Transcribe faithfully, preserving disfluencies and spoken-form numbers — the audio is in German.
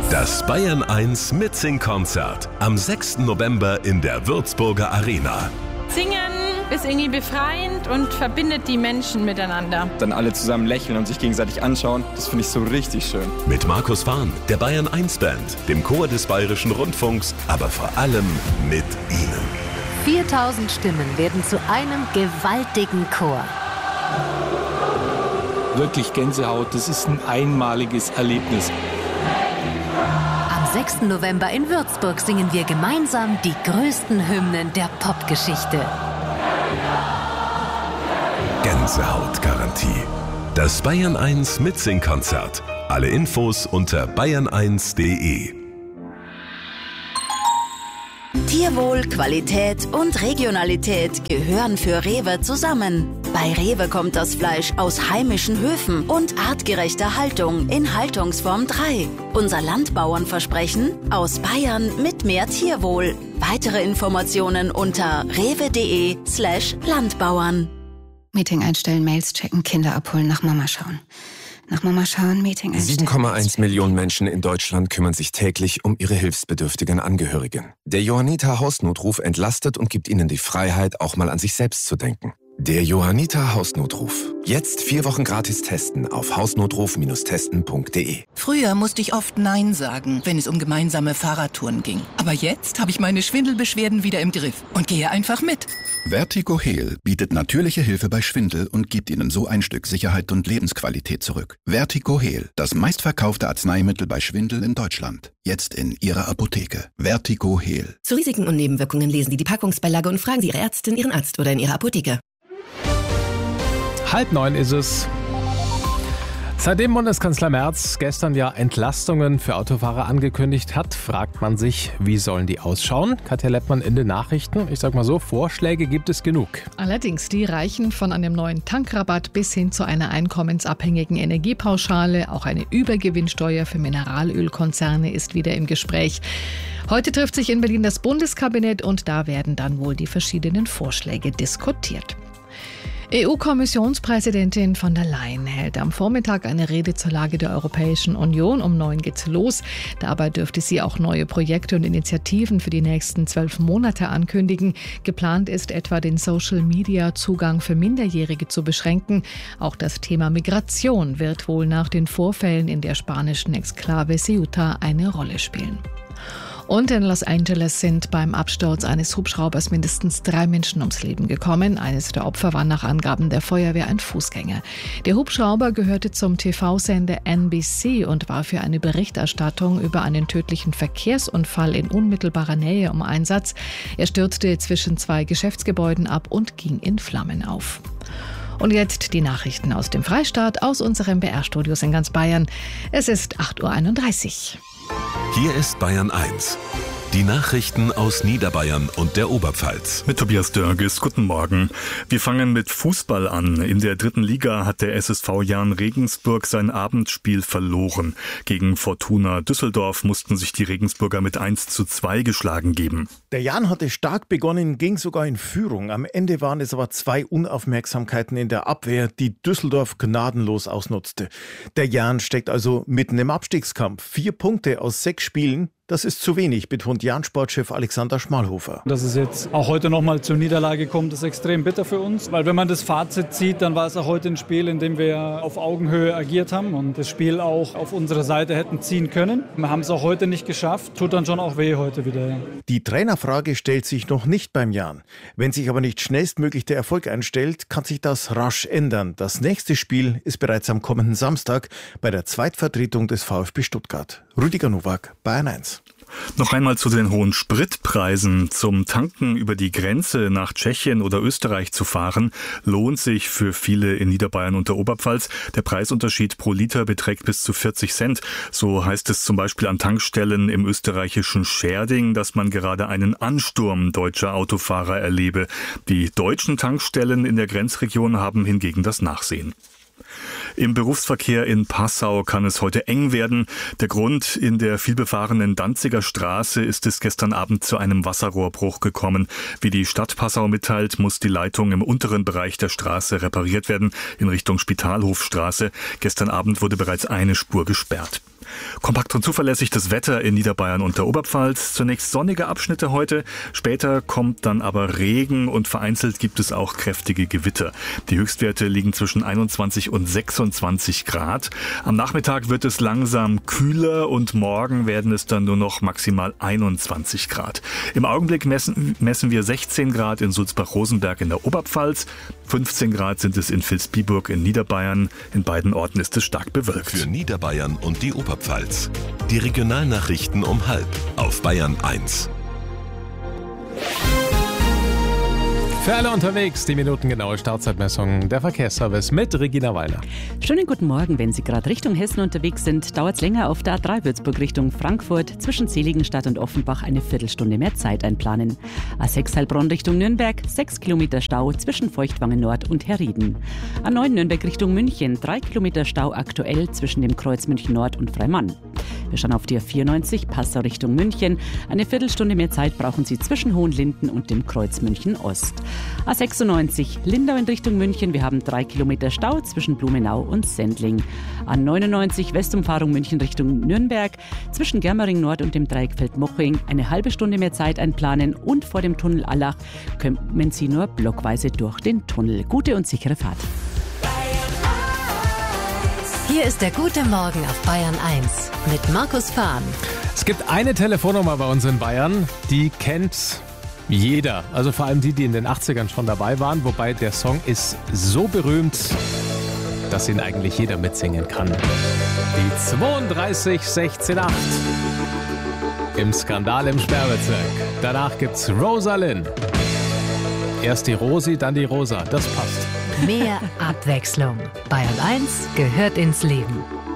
Das Bayern eins Mitsing-Konzert am sechsten November in der Würzburger Arena. Singen ist irgendwie befreiend und verbindet die Menschen miteinander. Dann alle zusammen lächeln und sich gegenseitig anschauen, das finde ich so richtig schön. Mit Markus Fahn, der Bayern eins Band, dem Chor des Bayerischen Rundfunks, aber vor allem mit Ihnen. viertausend Stimmen werden zu einem gewaltigen Chor. Wirklich Gänsehaut, das ist ein einmaliges Erlebnis. Am sechsten November in Würzburg singen wir gemeinsam die größten Hymnen der Popgeschichte. Gänsehautgarantie. Das Bayern eins Mitsing-Konzert. Alle Infos unter bayern eins punkt de. Tierwohl, Qualität und Regionalität gehören für Rewe zusammen. Bei Rewe kommt das Fleisch aus heimischen Höfen und artgerechter Haltung in Haltungsform drei. Unser Landbauernversprechen: aus Bayern mit mehr Tierwohl. Weitere Informationen unter rewe.de slash Landbauern. Meeting einstellen, Mails checken, Kinder abholen, nach Mama schauen. Nach Mama schauen, Meeting einstellen. sieben Komma eins Millionen Menschen in Deutschland kümmern sich täglich um ihre hilfsbedürftigen Angehörigen. Der Johanniter Hausnotruf entlastet und gibt ihnen die Freiheit, auch mal an sich selbst zu denken. Der Johanniter Hausnotruf. Jetzt vier Wochen gratis testen auf hausnotruf testen punkt de. Früher musste ich oft Nein sagen, wenn es um gemeinsame Fahrradtouren ging. Aber jetzt habe ich meine Schwindelbeschwerden wieder im Griff und gehe einfach mit. Vertigo Heal bietet natürliche Hilfe bei Schwindel und gibt Ihnen so ein Stück Sicherheit und Lebensqualität zurück. Vertigo Heal, das meistverkaufte Arzneimittel bei Schwindel in Deutschland. Jetzt in Ihrer Apotheke. Vertigo Heal. Zu Risiken und Nebenwirkungen lesen Sie die Packungsbeilage und fragen Sie Ihre Ärztin, Ihren Arzt oder in Ihrer Apotheke. Halb neun ist es. Seitdem Bundeskanzler Merz gestern ja Entlastungen für Autofahrer angekündigt hat, fragt man sich, wie sollen die ausschauen? Katja Leppmann in den Nachrichten. Ich sag mal so, Vorschläge gibt es genug. Allerdings, die reichen von einem neuen Tankrabatt bis hin zu einer einkommensabhängigen Energiepauschale. Auch eine Übergewinnsteuer für Mineralölkonzerne ist wieder im Gespräch. Heute trifft sich in Berlin das Bundeskabinett und da werden dann wohl die verschiedenen Vorschläge diskutiert. E U-Kommissionspräsidentin von der Leyen hält am Vormittag eine Rede zur Lage der Europäischen Union. Um neun geht's los. Dabei dürfte sie auch neue Projekte und Initiativen für die nächsten zwölf Monate ankündigen. Geplant ist etwa, den Social-Media-Zugang für Minderjährige zu beschränken. Auch das Thema Migration wird wohl nach den Vorfällen in der spanischen Exklave Ceuta eine Rolle spielen. Und in Los Angeles sind beim Absturz eines Hubschraubers mindestens drei Menschen ums Leben gekommen. Eines der Opfer war nach Angaben der Feuerwehr ein Fußgänger. Der Hubschrauber gehörte zum T V-Sender N B C und war für eine Berichterstattung über einen tödlichen Verkehrsunfall in unmittelbarer Nähe im Einsatz. Er stürzte zwischen zwei Geschäftsgebäuden ab und ging in Flammen auf. Und jetzt die Nachrichten aus dem Freistaat, aus unseren B R-Studios in ganz Bayern. Es ist acht Uhr einunddreißig. Hier ist Bayern eins. Die Nachrichten aus Niederbayern und der Oberpfalz. Mit Tobias Dörges, guten Morgen. Wir fangen mit Fußball an. In der dritten Liga hat der S S V Jahn Regensburg sein Abendspiel verloren. Gegen Fortuna Düsseldorf mussten sich die Regensburger mit eins zu zwei geschlagen geben. Der Jahn hatte stark begonnen, ging sogar in Führung. Am Ende waren es aber zwei Unaufmerksamkeiten in der Abwehr, die Düsseldorf gnadenlos ausnutzte. Der Jahn steckt also mitten im Abstiegskampf. Vier Punkte aus sechs Spielen. Das ist zu wenig, betont Jahn-Sportchef Alexander Schmalhofer. Dass es jetzt auch heute nochmal zur Niederlage kommt, ist extrem bitter für uns. Weil wenn man das Fazit zieht, dann war es auch heute ein Spiel, in dem wir auf Augenhöhe agiert haben und das Spiel auch auf unsere Seite hätten ziehen können. Wir haben es auch heute nicht geschafft, tut dann schon auch weh heute wieder. Ja. Die Trainerfrage stellt sich noch nicht beim Jahn. Wenn sich aber nicht schnellstmöglich der Erfolg einstellt, kann sich das rasch ändern. Das nächste Spiel ist bereits am kommenden Samstag bei der Zweitvertretung des VfB Stuttgart. Rüdiger Nowak, Bayern eins. Noch einmal zu den hohen Spritpreisen. Zum Tanken über die Grenze nach Tschechien oder Österreich zu fahren, lohnt sich für viele in Niederbayern und der Oberpfalz. Der Preisunterschied pro Liter beträgt bis zu vierzig Cent. So heißt es zum Beispiel an Tankstellen im österreichischen Scherding, dass man gerade einen Ansturm deutscher Autofahrer erlebe. Die deutschen Tankstellen in der Grenzregion haben hingegen das Nachsehen. Im Berufsverkehr in Passau kann es heute eng werden. Der Grund: in der vielbefahrenen Danziger Straße ist es gestern Abend zu einem Wasserrohrbruch gekommen. Wie die Stadt Passau mitteilt, muss die Leitung im unteren Bereich der Straße repariert werden, in Richtung Spitalhofstraße. Gestern Abend wurde bereits eine Spur gesperrt. Kompakt und zuverlässig das Wetter in Niederbayern und der Oberpfalz. Zunächst sonnige Abschnitte heute, später kommt dann aber Regen und vereinzelt gibt es auch kräftige Gewitter. Die Höchstwerte liegen zwischen einundzwanzig und sechsundzwanzig Grad. Am Nachmittag wird es langsam kühler und morgen werden es dann nur noch maximal einundzwanzig Grad. Im Augenblick messen, messen wir sechzehn Grad in Sulzbach-Rosenberg in der Oberpfalz, fünfzehn Grad sind es in Vilsbiburg in Niederbayern. In beiden Orten ist es stark bewölkt. Für Niederbayern und die Oberpfalz. Die Regionalnachrichten um halb auf Bayern eins. Für alle unterwegs die minutengenaue Startzeitmessung der Verkehrsservice mit Regina Weiler. Schönen guten Morgen. Wenn Sie gerade Richtung Hessen unterwegs sind, dauert es länger auf der A drei Würzburg Richtung Frankfurt. Zwischen Seligenstadt und Offenbach eine Viertelstunde mehr Zeit einplanen. A sechs Heilbronn Richtung Nürnberg, sechs Kilometer Stau zwischen Feuchtwangen Nord und Herrieden. A neun Nürnberg Richtung München, drei Kilometer Stau aktuell zwischen dem Kreuz München Nord und Freimann. Wir schauen auf die A vierundneunzig Passau Richtung München. Eine Viertelstunde mehr Zeit brauchen Sie zwischen Hohenlinden und dem Kreuz München Ost. A sechsundneunzig Lindau in Richtung München. Wir haben drei Kilometer Stau zwischen Blumenau und Sendling. A neunundneunzig Westumfahrung München Richtung Nürnberg. Zwischen Germering Nord und dem Dreieck Feldmoching eine halbe Stunde mehr Zeit einplanen. Und vor dem Tunnel Allach kommen Sie nur blockweise durch den Tunnel. Gute und sichere Fahrt. Hier ist der gute Morgen auf Bayern eins mit Markus Fahn. Es gibt eine Telefonnummer bei uns in Bayern, die kennt jeder. Also vor allem die, die in den achtzigern schon dabei waren. Wobei der Song ist so berühmt, dass ihn eigentlich jeder mitsingen kann. Die zweiunddreißig sechzehn acht im Skandal im Sperrbezirk. Danach gibt's Rosalind. Erst die Rosi, dann die Rosa. Das passt. Mehr Abwechslung. Bayern eins gehört ins Leben.